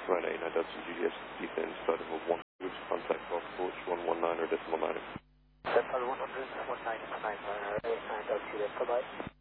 Runway 89 Delta GDS, descend starting with 1, which contact off approach 119 or decimal 9. That's 100, 19, 9, 9, 9, Delta GDS, bye-bye.